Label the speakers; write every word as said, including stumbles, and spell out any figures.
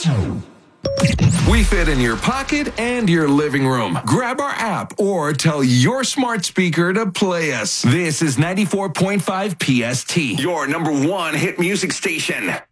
Speaker 1: We fit in your pocket and your living room. Grab our app or tell your smart speaker to play us. This is ninety-four point five P S T, your number one hit music station.